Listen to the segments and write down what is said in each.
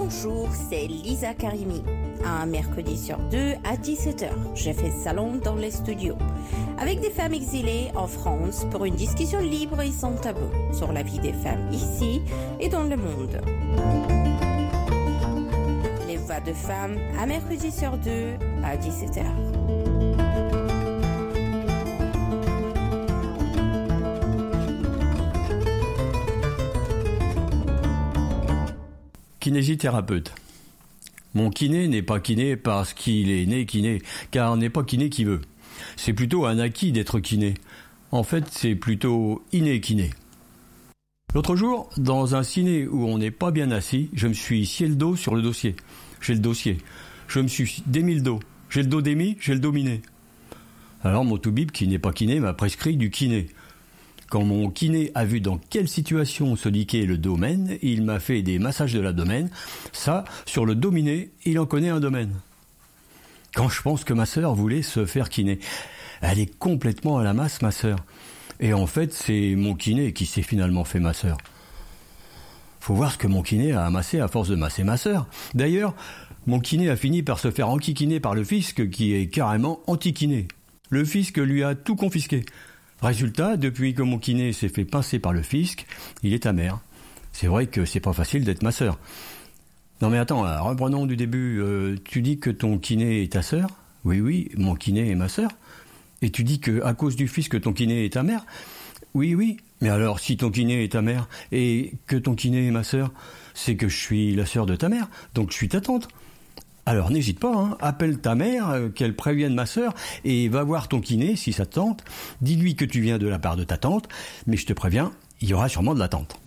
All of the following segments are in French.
Bonjour, c'est Lisa Karimi. Un mercredi sur deux à 17h, je fais salon dans les studios avec des femmes exilées en France pour une discussion libre et sans tabou sur la vie des femmes ici et dans le monde. Les voix de femmes, un mercredi sur deux à 17h. Kinésithérapeute. Mon kiné n'est pas kiné parce qu'il est né kiné, car n'est pas kiné qui veut. C'est plutôt un acquis d'être kiné. En fait, c'est plutôt inné kiné. L'autre jour, dans un ciné où on n'est pas bien assis, je me suis scié le dos sur le dossier. J'ai le dossier. Je me suis démis le dos. J'ai le dos démis, j'ai le dos miné. Alors mon toubib, qui n'est pas kiné, m'a prescrit du kiné. Quand mon kiné a vu dans quelle situation se liquait le domaine, il m'a fait des massages de l'abdomen. Ça, sur le dominé, il en connaît un domaine. Quand je pense que ma sœur voulait se faire kiné, elle est complètement à la masse, ma sœur. Et en fait, c'est mon kiné qui s'est finalement fait ma sœur. Faut voir ce que mon kiné a amassé à force de masser ma sœur. D'ailleurs, mon kiné a fini par se faire enquiquiner par le fisc qui est carrément anti-kiné. Le fisc lui a tout confisqué. Résultat, depuis que mon kiné s'est fait pincer par le fisc, il est amer. C'est vrai que c'est pas facile d'être ma sœur. Non mais attends, là, reprenons du début. Tu dis que ton kiné est ta sœur ? Oui, mon kiné est ma sœur. Et tu dis que à cause du fisc, ton kiné est ta mère ? Oui. Mais alors, si ton kiné est ta mère et que ton kiné est ma sœur, c'est que je suis la sœur de ta mère, donc je suis ta tante. Alors n'hésite pas, appelle ta mère, qu'elle prévienne ma sœur, et va voir ton kiné si ça te tente. Dis-lui que tu viens de la part de ta tante, mais je te préviens, il y aura sûrement de la tante.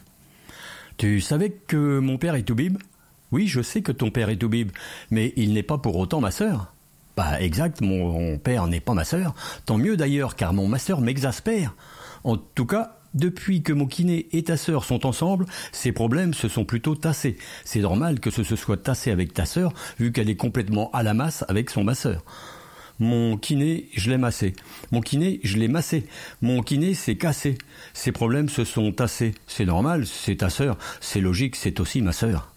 Tu savais que mon père est toubib ? Oui, je sais que ton père est toubib, mais il n'est pas pour autant ma sœur. Bah exact, mon père n'est pas ma sœur. Tant mieux d'ailleurs, car mon masseur m'exaspère. En tout cas, depuis que mon kiné et ta sœur sont ensemble, ces problèmes se sont plutôt tassés. C'est normal que ce se soit tassé avec ta sœur, vu qu'elle est complètement à la masse avec son masseur. Mon kiné, je l'ai massé. Mon kiné, je l'ai massé. Mon kiné s'est cassé. Ces problèmes se sont tassés. C'est normal, c'est ta sœur. C'est logique, c'est aussi ma sœur.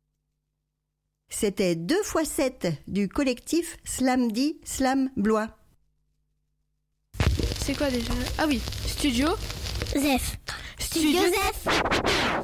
C'était 2x7 du collectif Slamdi Slam Blois. C'est quoi déjà ? Ah oui, Studio Zef. Studio Zef.